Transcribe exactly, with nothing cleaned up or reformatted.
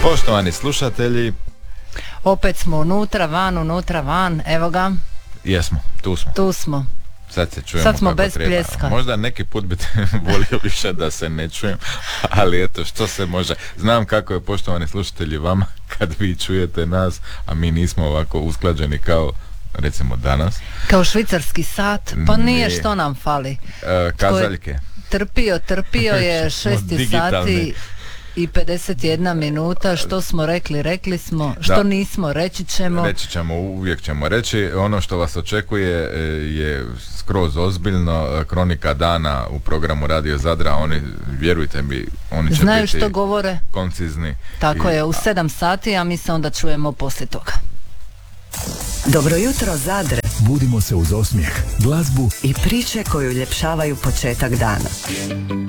Poštovani slušatelji, opet smo unutra, van, unutra, van, evo ga. Jesmo, tu smo. Tu smo. Sad se čujemo Sad smo kako bez treba. pljeska. Možda neki put bi volio više da se ne čujem, ali eto, što se može. Znam kako je, poštovani slušatelji, vama kad vi čujete nas, a mi nismo ovako usklađeni kao recimo danas. Kao švicarski sat, pa nije, Nije. što nam fali. E, kazaljke. Trpio, trpio je šesti digitalni. sati i pedeset jedna minuta, što smo rekli, rekli smo, što Da. nismo, reći ćemo. Reći ćemo, uvijek ćemo reći. Ono što vas očekuje e, je skroz ozbiljno. Kronika dana u programu Radio Zadra, oni, vjerujte mi, oni će Znaju biti što govore. koncizni. Tako I- je, u sedam sati, a mi se onda čujemo poslije toga. Dobro jutro Zadre. Budimo se uz osmijeh, glazbu I priče koju uljepšavaju početak dana.